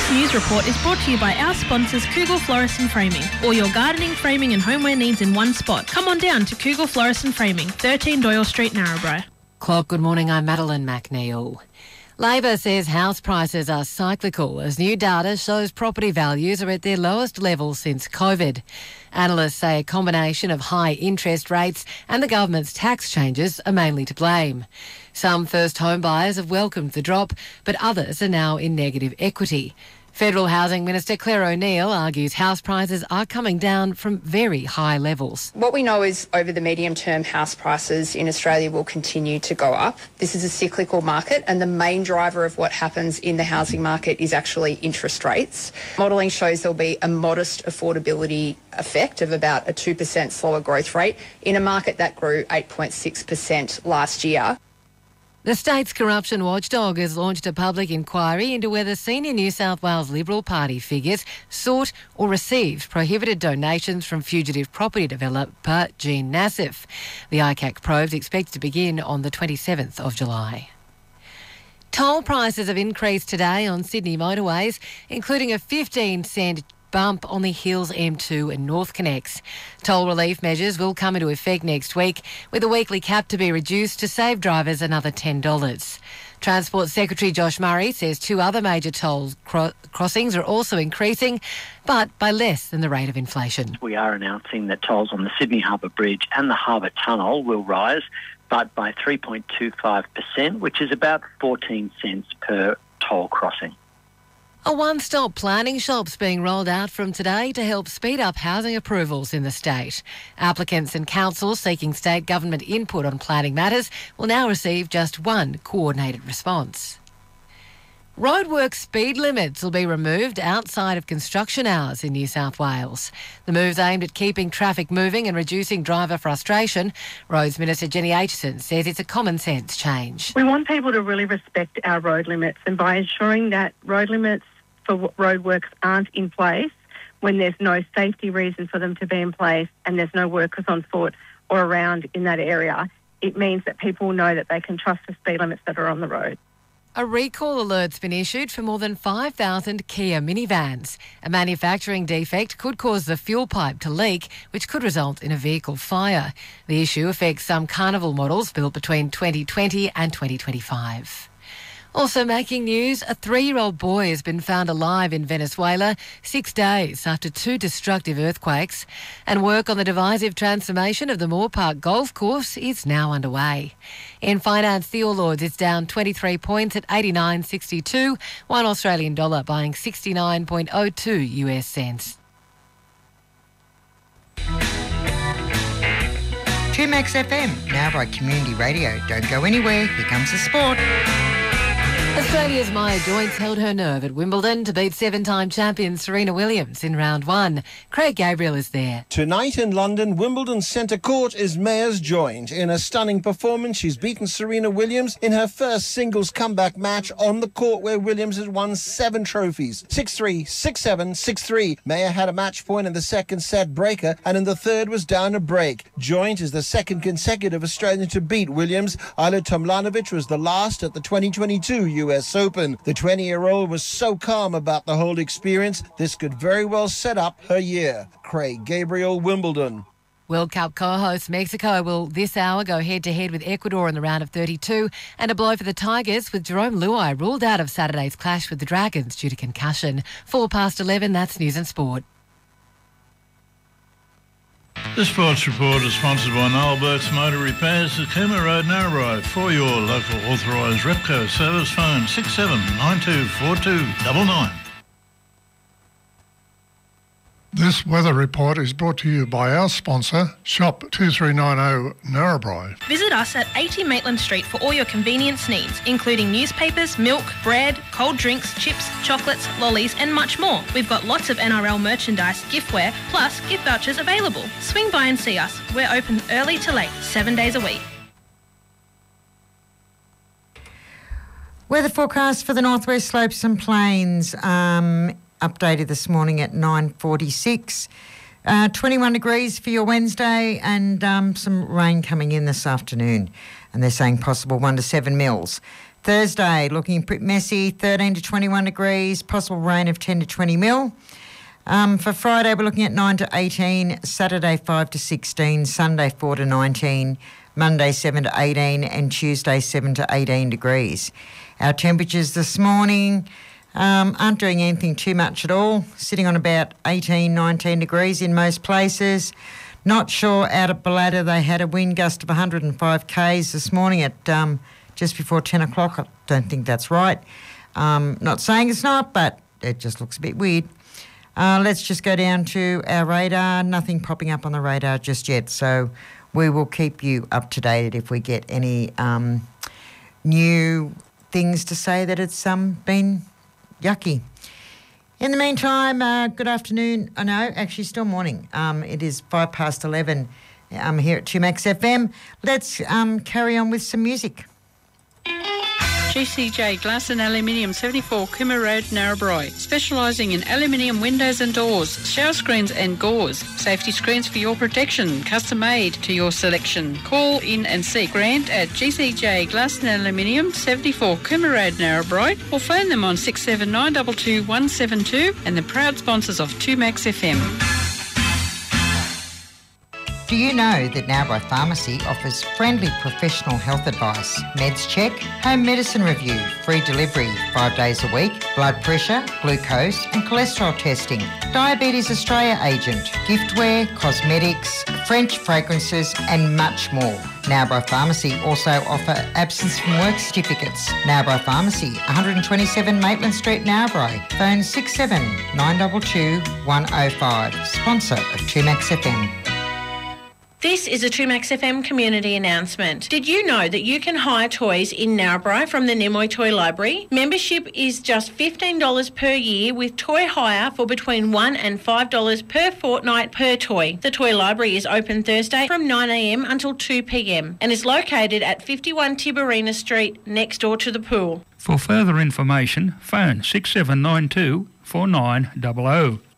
This news report is brought to you by our sponsors Kugel Florist and Framing. All your gardening, framing and homeware needs in one spot. Come on down to Kugel Florist and Framing, 13 Doyle Street, Narrabri. Clock, good morning, I'm Madeline McNeil. Labor says house prices are cyclical as new data shows property values are at their lowest level since COVID. Analysts say a combination of high interest rates and the government's tax changes are mainly to blame. Some first home buyers have welcomed the drop, but others are now in negative equity. Federal Housing Minister Claire O'Neil argues house prices are coming down from very high levels. What we know is over the medium term, house prices in Australia will continue to go up. This is a cyclical market and the main driver of what happens in the housing market is actually interest rates. Modelling shows there'll be a modest affordability effect of about a 2% slower growth rate in a market that grew 8.6% last year. The state's corruption watchdog has launched a public inquiry into whether senior New South Wales Liberal Party figures sought or received prohibited donations from fugitive property developer Gene Nassif. The ICAC probe is expected to begin on the 27th of July. Toll prices have increased today on Sydney motorways, including a 15-cent bump on the Hills M2 and North Connects. Toll relief measures will come into effect next week, with the weekly cap to be reduced to save drivers another $10. Transport Secretary Josh Murray says two other major toll crossings are also increasing, but by less than the rate of inflation. We are announcing that tolls on the Sydney Harbour Bridge and the Harbour Tunnel will rise, but by 3.25%, which is about 14 cents per toll crossing. A one-stop planning shop's being rolled out from today to help speed up housing approvals in the state. Applicants and councils seeking state government input on planning matters will now receive just one coordinated response. Roadwork speed limits will be removed outside of construction hours in New South Wales. The move's aimed at keeping traffic moving and reducing driver frustration. Roads Minister Jenny Aitchison says it's a common sense change. We want people to really respect our road limits, and by ensuring that road limits for roadworks aren't in place when there's no safety reason for them to be in place and there's no workers on foot or around in that area, it means that people know that they can trust the speed limits that are on the road. A recall alert's been issued for more than 5,000 Kia minivans. A manufacturing defect could cause the fuel pipe to leak, which could result in a vehicle fire. The issue affects some Carnival models built between 2020 and 2025. Also making news, a 3-year-old boy has been found alive in Venezuela 6 days after 2 destructive earthquakes, and work on the divisive transformation of the Moore Park Golf Course is now underway. In finance, the All Ords is down 23 points at 89.62, one Australian dollar buying 69.02 US cents. 2Max FM, now by Community Radio. Don't go anywhere, here comes the sport. Australia's Maya Joyce held her nerve at Wimbledon to beat 7-time champion Serena Williams in round 1. Craig Gabriel is there. Tonight in London, Wimbledon's centre court is Maya's Joyce. In a stunning performance, she's beaten Serena Williams in her first singles comeback match on the court where Williams has won 7 trophies. 6-3, 6-7, 6-3. Maya had a match point in the second set breaker and in the third was down a break. Joyce is the second consecutive Australian to beat Williams. Ayla Tomljanovic was the last at the 2022 US Open. The 20-year-old was so calm about the whole experience, this could very well set up her year. Craig Gabriel, Wimbledon. World Cup co-host Mexico will this hour go head-to-head with Ecuador in the round of 32, and a blow for the Tigers with Jerome Luai ruled out of Saturday's clash with the Dragons due to concussion. 11:04, that's News and Sport. This sports report is sponsored by Noel Burke's Motor Repairs at Cooma Road, Narrabri. For your local authorised Repco service, phone 67924299. This weather report is brought to you by our sponsor, Shop 2390 Narrabri. Visit us at 80 Maitland Street for all your convenience needs, including newspapers, milk, bread, cold drinks, chips, chocolates, lollies and much more. We've got lots of NRL merchandise, giftware, plus gift vouchers available. Swing by and see us. We're open early to late, 7 days a week. Weather forecast for the Northwest Slopes and Plains. Updated this morning at 9:46. 21 degrees for your Wednesday and some rain coming in this afternoon. And they're saying possible 1 to 7 mils. Thursday, looking pretty messy, 13 to 21 degrees, possible rain of 10 to 20 mil. For Friday, we're looking at 9 to 18, Saturday 5 to 16, Sunday 4 to 19, Monday 7 to 18 and Tuesday 7 to 18 degrees. Our temperatures this morning aren't doing anything too much at all, sitting on about 18, 19 degrees in most places. Not sure out at Balladder they had a wind gust of 105 k's this morning at just before 10 o'clock. I don't think that's right. Not saying it's not, but it just looks a bit weird. Let's just go down to our radar. Nothing popping up on the radar just yet, so we will keep you up to date if we get any new things to say that it's been yucky. In the meantime, good afternoon. Oh, no, actually still morning. It is 11:05 here at 2Max FM. Let's carry on with some music. GCJ Glass and Aluminium, 74 Cooma Road, Narrabri. Specialising in aluminium windows and doors, shower screens and gauze. Safety screens for your protection, custom made to your selection. Call in and see Grant at GCJ Glass and Aluminium, 74 Cooma Road, Narrabri, or phone them on 67922 172 and the proud sponsors of 2Max FM. Do you know that Narrabri Pharmacy offers friendly professional health advice, meds check, home medicine review, free delivery 5 days a week, blood pressure, glucose and cholesterol testing, Diabetes Australia agent, giftware, cosmetics, French fragrances and much more. Narrabri Pharmacy also offer absence from work certificates. Narrabri Pharmacy, 127 Maitland Street, Narrabri. Phone 67 922 105. Sponsor of 2Max FM. This is a 2Max FM community announcement. Did you know that you can hire toys in Narrabri from the Nimoy Toy Library? Membership is just $15 per year with toy hire for between $1 and $5 per fortnight per toy. The Toy Library is open Thursday from 9 a.m. until 2 p.m. and is located at 51 Tiberina Street next door to the pool. For further information, phone 6792 4900.